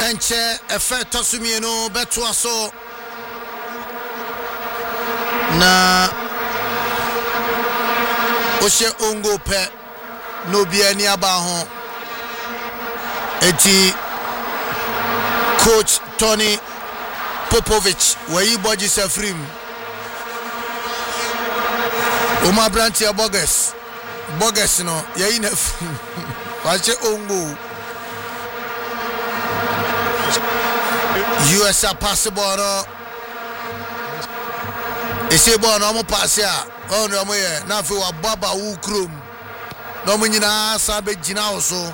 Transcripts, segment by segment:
enche effetto sumieno betu aso na oshe ongo pe no bia ni aba ho eti coach Tony Popovic wayi boji safrim Oma Brantia Bogus no yayi na wache ongo US a pass ball no ese ball no mo pass ya on no mo ye na fe wa baba wu krom no mo nyina sa be gina oso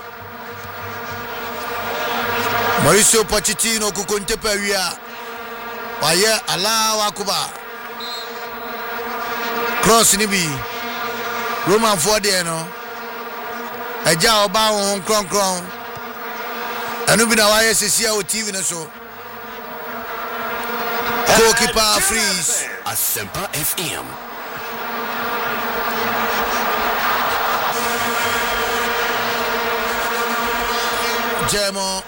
Mauricio Pochettino kukonte pa wia waye ala wakuba cross ni bi Roman for there no eja oba won kronkron anu bi na waye sesia o TV na so goalkeeper freeze Asempa FM Jemo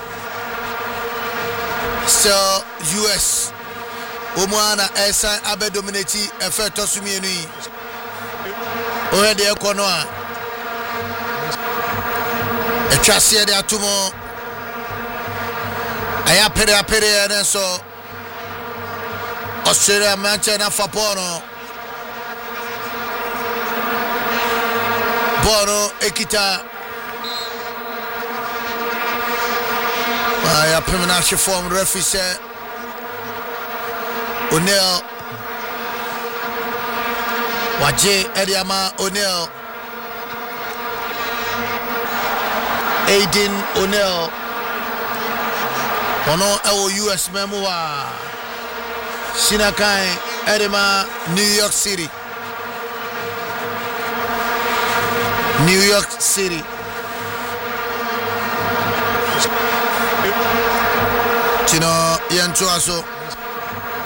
so US Omwana Esa abe dominati effect osumi enu o he de ekono a etwase de atomo aya pere na so Australia Manchester na fapono Bono ekita aya pemina she form referee say O'Neal Waje Ediama O'Neal Aiden O'Neal Ono ewo US memoa Shinakai Edema New York City Tino Yantuaso